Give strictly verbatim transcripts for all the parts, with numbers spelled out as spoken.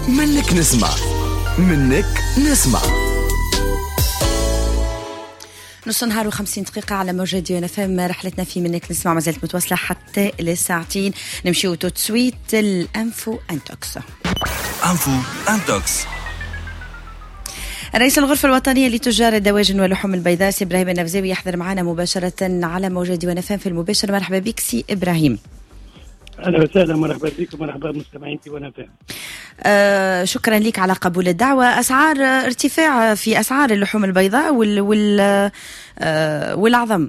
منك نسمع منك نسمع نص نهار وخمسين دقيقة على موجة ديو إف إم. رحلتنا في منك نسمع ما زالت متواصلة حتى لساعتين. نمشيو تو تسويت الأنفو أنتوكس. أنفو أنتوكس. رئيس الغرفة الوطنية لتجار الدواجن واللحوم البيضاء سي إبراهيم النفزاوي يحضر معنا مباشرة على موجة ديو إف إم في المباشر. مرحبا بك سي إبراهيم. أهلا وسهلا، مرحبا بكم ومرحبا بمستمعين ديو إف إم. آه شكرا لك على قبول الدعوة. أسعار ارتفاع في أسعار اللحوم البيضاء وال وال آه والعظم.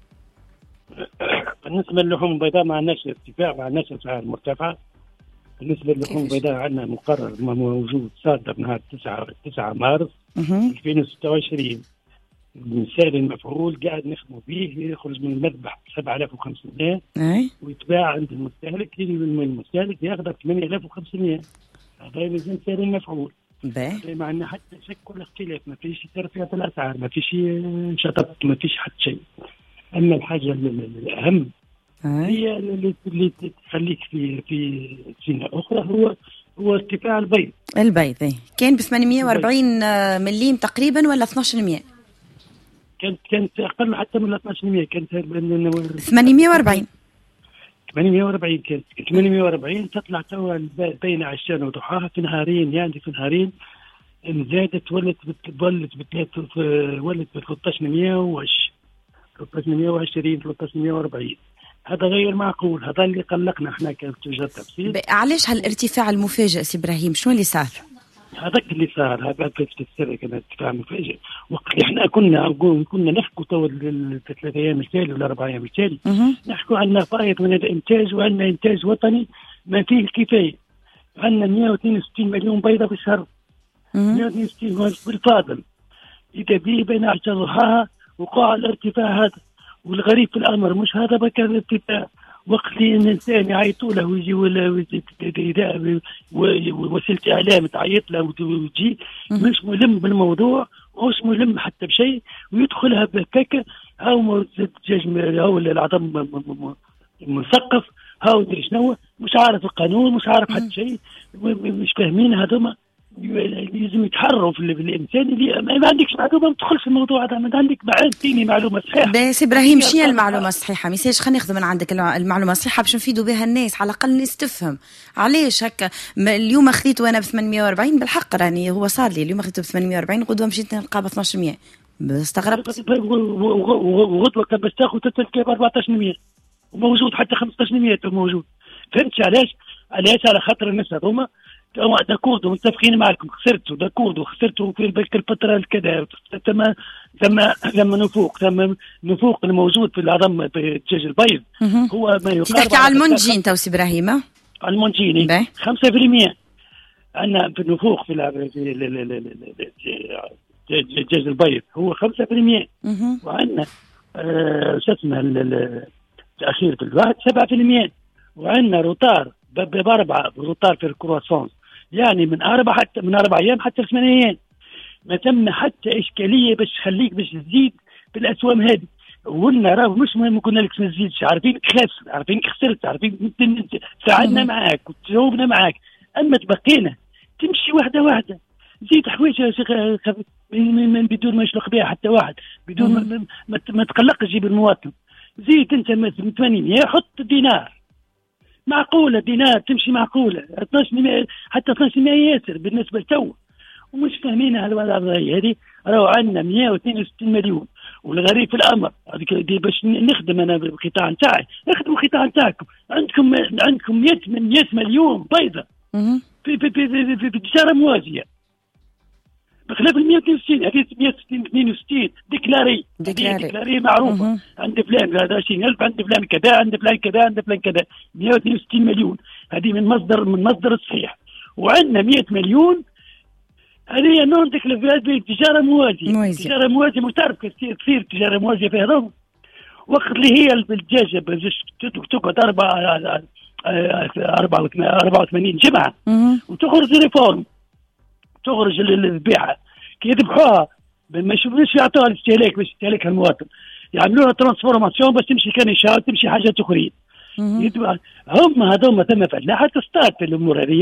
بالنسبة للحوم البيضاء ما عندناش ارتفاع، ما عندناش أسعار مرتفعة. بالنسبة للحوم البيضاء عندنا مقرر موجود صادر نهار تسعة مارس ألفين وستة وعشرين. المثال المفعول قاعد نخدموا به يخرج من المذبح سبعة آلاف وخمسمائة ويتباع عند المستهلك. المستهلك ياخذ ثمانية آلاف وخمسمائة. هذا المثال المفعول. ما عندنا حتى شك ولا اختلاف، ما فيش ترفيه في الأسعار، ما فيش شطط، ما فيش حتى شيء. أما الحاجة الأهم هي اللي تخليك في في سنة أخرى هو هو ارتفاع البيض. البيض كان ب ثمانمائة وأربعين مليم تقريبا ولا اثناش بالمئة؟ كانت كانت أقل حتى من اثناش بالمئة، كانت ثمانمائة وأربعين ثمانمائة وأربعين كانت ثمانمائة وأربعين. تطلع توا بين عشان وضحاها في نهارين، يعني في نهارين زادت ولت ولت ولت ب ثلاثة عشر مئة وعشرين ثلاثة عشر مئة وأربعين. هذا غير معقول، هذا اللي قلقنا احنا كتجار تفسير. علاش هالارتفاع المفاجئ سي إبراهيم؟ شنو اللي صار؟ هذاك اللي صار هذا في السر كان ارتفاع مفاجئ. وقت احنا كنا كنا نحكوا تو الثلاث ايام التالي ولا اربع ايام التالي نحكوا عن فائض من الانتاج، وعندنا انتاج وطني ما فيه الكفايه. عندنا مئة واثنين وستين مليون بيضه في الشهر، مئة واثنين وستين بالفاضل. اذا بي بين عشر ضحاها وقع الارتفاع هذا. والغريب في الامر مش هذا بكى الارتفاع، وقت اللي الانسان يعيطوا له ويجي ولا وسيله اعلام تعيط له وتجي مش ملم بالموضوع ومش ملم حتى بشيء، ويدخلها بهكاكه. هاو الدجاج هاو العظم مثقف، هاو شنو مش عارف القانون، مش عارف حتى شيء، مش فاهمين. هذوما لازم يتحرروا في الانسان اللي ما عندكش معلومه ما تدخلش في الموضوع هذا. ما عندك بعدين معلومه صحيحه. بس ابراهيم شنو المعلومه الصحيحه؟ ميساج خلينا ناخذ من عندك المعلومه الصحيحه باش نفيدوا بها الناس، على الاقل الناس تفهم علاش هكا. اليوم خذيته انا ب ثمانمائة وأربعين بالحق، راني هو صار لي اليوم خذيته ب ثمانمائة وأربعين، غدوه مشيت نلقاه ب اثناش بالمئة. استغربت. وغدوه كان باش تاخذ تلقاه ب أربعة عشر بالمئة وموجود حتى خمسة عشر بالمئة موجود. فهمت علاش؟ علاش؟ على خاطر الناس هذوما داكورد متفقين معكم. خسرتوا داكورد وخسرتوا في بالك الفتره الكذا. ثم ثم ثم نفوق ثم نفوق الموجود في العظم في الدجاج البيض هو ما يقارب. تحكي على المنجين تو سي إبراهيم؟ على المنجين خمسة بالمئة عندنا في النفوق في الدجاج البيض هو خمسة بالمئة. وعندنا شو اسمه التاخير في الواحد سبعة بالمئة. وعندنا روتار بأربعة روتار في الكرواسون، يعني من أربعة حتى من أربع أيام حتى ثمانية أيام. ما تم حتى إشكالية باش تخليك باش تزيد في الأسوام هذه. قلنا راه مش مهم قلنا لك ما تزيدش، عارفين خسرت، عارفين خسرت، عارفين ساعدنا معاك وتجاوبنا معاك. أما تبقينا تمشي واحدة واحدة. زيد حوايج من بدون ما يشلق بها حتى واحد، بدون ما, ما, ما تقلقش جيب المواطن. زيد أنت من ثمانين حط دينار معقولة، دينار تمشي معقولة. اثناش حتى اثناش ياسر بالنسبة لتو. ومش فاهمين هالوضعية هذه. راهو عندنا مئة واثنين وستين مليون. والغريب في الأمر هذيك باش نخدم أنا بالقطاع نتاعي، نخدم القطاع نتاعكم. عندكم عندكم مئة مليون بيضة في في في في, في, في تجارة موازية، بخلاف ال مئة واثنين وستين. هذه مئة واثنين وستين ديكلاري ديكلاري, ديكلاري معروفة. مم. عند فلان هذا عشرين ألف، عند فلان كذا، عند فلان كذا، عند فلان كذا. مئة واثنين وستين مليون هذه من مصدر من مصدر الصحيح. وعندنا مئة مليون هذه نون ديكلارات بالتجارة موازية. تجارة موازية مش تعرف كثير كثير تجارة موازية فيها ضم. وقت اللي هي الدجاجة تقعد أربعة أربعة أربعة وثمانين جمعة وتخرج ريفورم، تخرج البيعة كي يذبحوها ما يشوفوش يعطوها الاستهلاك باش يستهلكها المواطن، يعملوها ترانسفورماسيون باش تمشي كنشا وتمشي حاجات أخرين. هم هذوما ثم فلاحة تصطاد في الأمور هذه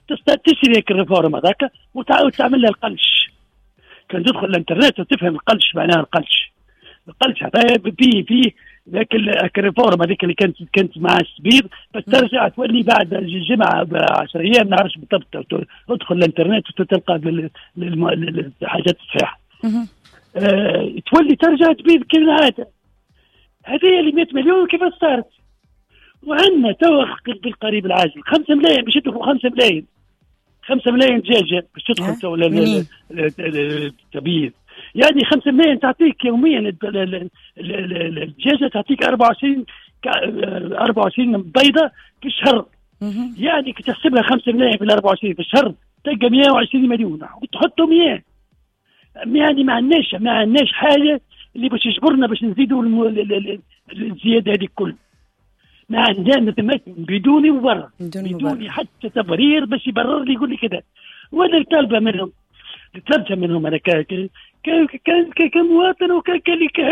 تشتري الريفورم هذاك وتعاود تعمل لها القلش. كان تدخل الانترنت وتفهم القلش معناها القلش. القلش هذا في في ذاك الريفورم هذيك اللي كانت كانت مع السبير، بس ترجع تولي بعد الجمعة بعشر أيام نعرفش بالضبط. تدخل الانترنت وتلقى الحاجات الصحيحة. أه تولي ترجع تبيض كالعادة. هذه اللي مئة مليون كيف صارت؟ وعندنا تو بالقريب العاجل خمسة ملايين باش يدخلوا خمسة ملايين خمسة ملايين دجاجة باش تدخل تو التبييض. يعني خمسة ملايين تعطيك يوميا الدجاجة تعطيك أربعة وعشرين أربعة وعشرين بيضة في الشهر. يعني كي تحسبها خمسة ملايين في الأربعة وعشرين في الشهر تلقى مئة وعشرين مليون وتحطوا مئة. يعني ما عندناش ما عندناش حاجة اللي باش يجبرنا باش نزيدوا الزيادة هذه كل. ما عندنا بدون مبرر بدون حتى تبرير باش يبرر لي يقول لي كذا. وانا طالبه منهم طلبت منهم انا كمواطن وكمواطن